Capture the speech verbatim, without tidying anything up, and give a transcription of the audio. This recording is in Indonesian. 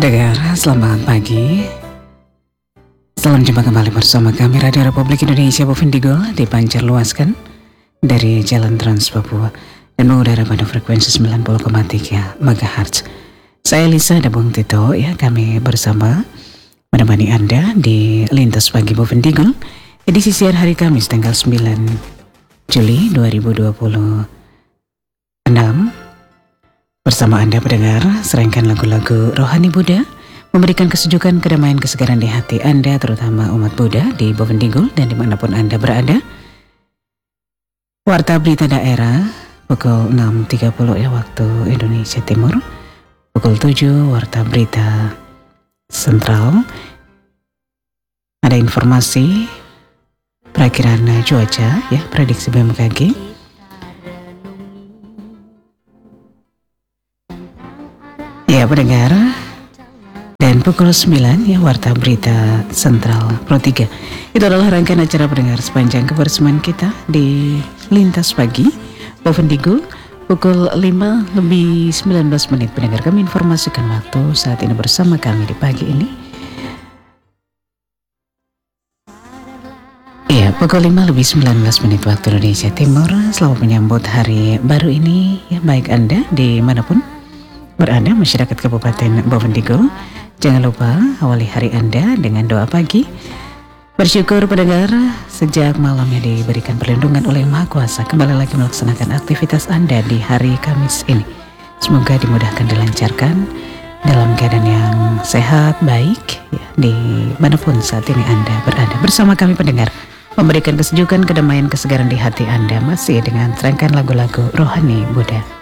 Pendengar, selamat pagi. Salam jumpa kembali bersama kami Radio Republik Indonesia Bovendigul dipancarluaskan dari Jalan Trans Papua dan mengudara pada frekuensi sembilan puluh koma tiga megahertz. Saya Lisa dan Bung Tito, ya, kami bersama menemani Anda di Lintas Pagi Bovendigul edisi siang hari Kamis tanggal sembilan Juli dua ribu dua puluh enam. Bersama Anda pendengar, serangkan lagu-lagu rohani Buddha memberikan kesejukan, kedamaian, kesegaran di hati Anda, terutama umat Buddha di Bovendigul dan dimanapun Anda berada. Warta berita daerah pukul enam tiga puluh ya waktu Indonesia Timur, pukul tujuh warta berita sentral. Ada informasi perakiraan cuaca, ya, prediksi B M K G. Ya pendengar, dan pukul sembilan ya warta berita sentral Pro tiga. Itu adalah rangkaian acara pendengar sepanjang kebersamaan kita di Lintas Pagi Bovendigul. Pukul lima lebih sembilan belas menit pendengar kami informasikan waktu saat ini bersama kami di pagi ini. Ya, pukul lima lebih sembilan belas menit waktu Indonesia Timur. Selamat menyambut hari baru ini, ya, baik Anda dimanapun berada, masyarakat Kabupaten Bovendigul. Jangan lupa awali hari Anda dengan doa pagi. Bersyukur pendengar sejak malamnya diberikan perlindungan oleh Maha Kuasa kembali lagi melaksanakan aktivitas Anda di hari Kamis ini. Semoga dimudahkan, dilancarkan dalam keadaan yang sehat, baik, ya, di manapun saat ini Anda berada. Bersama kami pendengar memberikan kesejukan, kedamaian, kesegaran di hati Anda masih dengan serangkaian lagu-lagu rohani Buddha.